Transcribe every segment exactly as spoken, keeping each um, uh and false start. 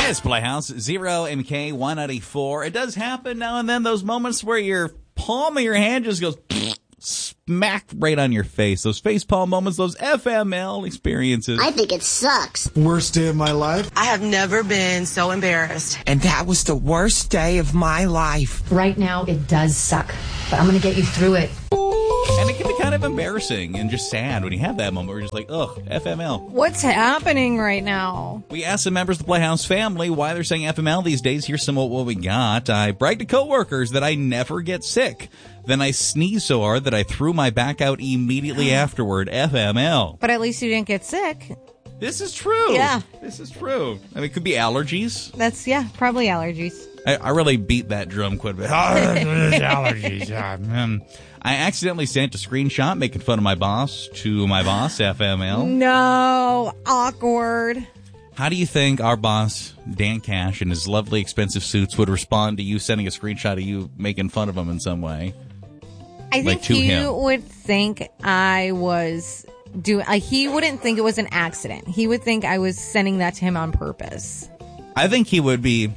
It's Playhouse, zero M K one ninety-four. It does happen now and then, those moments where your palm of your hand just goes smack right on your face. Those face palm moments, those F M L experiences. I think it sucks. Worst day of my life. I have never been so embarrassed. And that was the worst day of my life. Right now, it does suck, but I'm going to get you through it. And it can be kind of embarrassing and just sad when you have that moment where you're just like, ugh, F M L. What's happening right now? We asked some members of the Playhouse family why they're saying F M L these days. Here's some of what we got. I bragged to coworkers that I never get sick. Then I sneezed so hard that I threw my back out immediately afterward. F M L. But at least you didn't get sick. This is true. Yeah. This is true. I mean, it could be allergies. That's, yeah, probably allergies. I, I really beat that drum quite a bit. Allergies. Yeah, man. I accidentally sent a screenshot making fun of my boss to my boss, F M L. No. Awkward. How do you think our boss, Dan Cash, and his lovely expensive suits would respond to you sending a screenshot of you making fun of him in some way? I think Like, to he him. would think I was doing, like, he wouldn't think it was an accident. He would think I was sending that to him on purpose. I think he would be...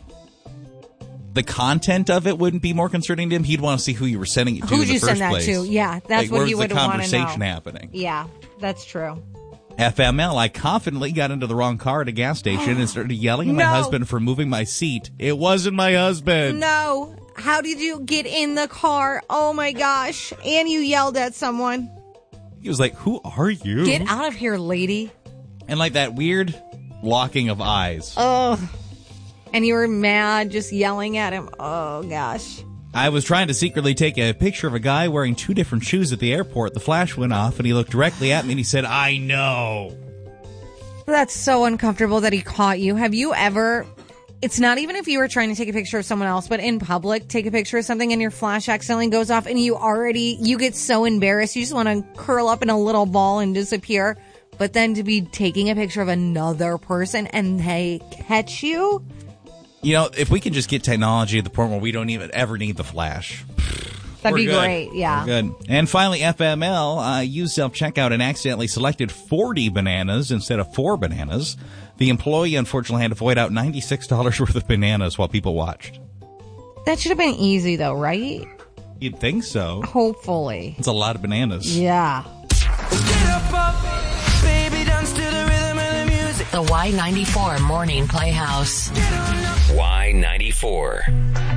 The content of it wouldn't be more concerning to him. He'd want to see who you were sending it to Who'd in the you first send that place. to? Yeah, that's Like, what where's he would the want to know. conversation happening? Yeah, that's true. F M L, I confidently got into the wrong car at a gas station and started yelling at my No. husband for moving my seat. It wasn't my husband. No. How did you get in the car? Oh my gosh. And you yelled at someone. He was like, who are you? Get out of here, lady. And like that weird locking of eyes. Ugh. And you were mad just yelling at him. Oh gosh. I was trying to secretly take a picture of a guy wearing two different shoes at the airport. The flash went off and he looked directly at me and he said, I know. That's so uncomfortable that he caught you. Have you ever... It's not even if you were trying to take a picture of someone else, but in public, take a picture of something and your flash accidentally goes off and you already, you get so embarrassed. You just want to curl up in a little ball and disappear. But then to be taking a picture of another person and they catch you? You know, if we can just get technology at the point where we don't even ever need the flash. That'd We're be good. great, yeah. We're good. And finally, F M L uh, used self-checkout and accidentally selected forty bananas instead of four bananas. The employee, unfortunately, had to void out ninety-six dollars worth of bananas while people watched. That should have been easy, though, right? You'd think so. Hopefully. It's a lot of bananas. Yeah. Get up, up, baby, dance to the rhythm of the music. The Y ninety-four Morning Playhouse. Y ninety-four.